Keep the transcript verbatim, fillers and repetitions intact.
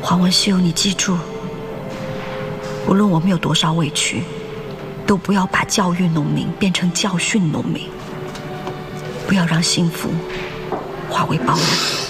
黄文秀，你记住，无论我们有多少委屈，都不要把教育农民变成教训农民，不要让幸福化为暴力。